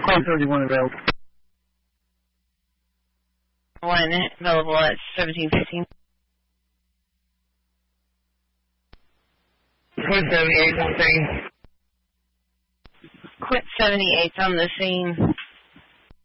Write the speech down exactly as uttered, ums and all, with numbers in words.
Call thirty-one available. One available at seventeen fifteen. Quit seventy-eight on the scene. Quit seventy-eight on the scene.